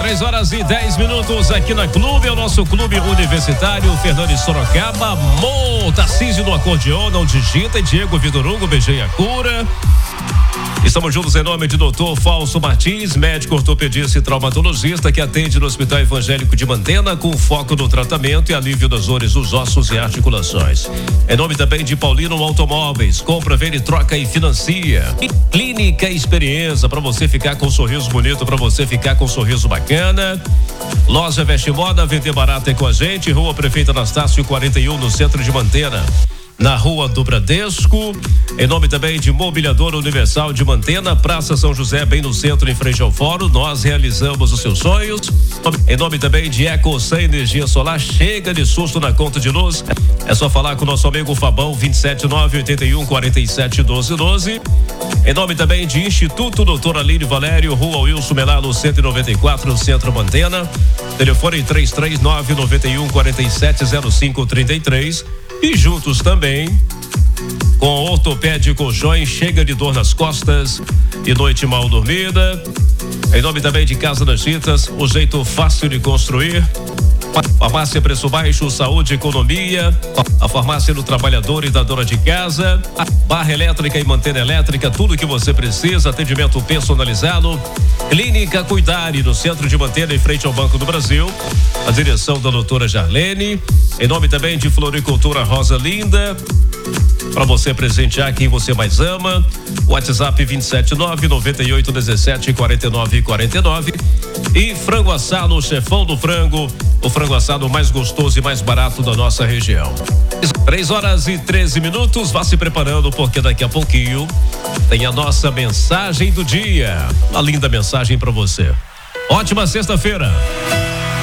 3h10 aqui na Clube, é o nosso clube universitário, Fernando de Sorocaba, Tarcísio no acordeon, não digita, e Diego Vitor Hugo, beijei a cura. Estamos juntos em nome de Dr. Fausto Martins, médico ortopedista e traumatologista que atende no Hospital Evangélico de Mantena com foco no tratamento e alívio das dores dos ossos e articulações. Em nome também de Paulino Automóveis, compra, vende, troca e financia. E Clínica Experiência, para você ficar com um sorriso bonito, para você ficar com um sorriso bacana. Loja Veste Moda, vender barato é com a gente, Rua Prefeito Anastácio 41, no centro de Mantena. Na Rua do Bradesco, em nome também de Mobiliadora Universal de Mantena, Praça São José, bem no centro, em frente ao fórum, nós realizamos os seus sonhos. Em nome também de Eco Sem Energia Solar, chega de susto na conta de luz, é só falar com o nosso amigo Fabão, 27981471212. Em nome também de Instituto Doutor Aline Valério, Rua Wilson Melalo 194, Centro Mantena, telefone 33991470533. E juntos também com Ortopédia e Colchões, chega de dor nas costas e noite mal dormida. Em nome também de Casa das Tintas, o jeito fácil de construir. Farmácia Preço Baixo, Saúde e Economia, a farmácia do trabalhador e da dona de casa, Barra Elétrica e Mantena Elétrica, tudo que você precisa, atendimento personalizado. Clínica Cuidare, no centro de Mantena, em frente ao Banco do Brasil, a direção da doutora Jarlene. Em nome também de Floricultura Rosa Linda, para você presentear quem você mais ama. WhatsApp 27998174949. E frango assado, Chefão do Frango, o frango assado mais gostoso e mais barato da nossa região. 3h13, vá se preparando porque daqui a pouquinho tem a nossa mensagem do dia. Uma linda mensagem para você. Ótima sexta-feira.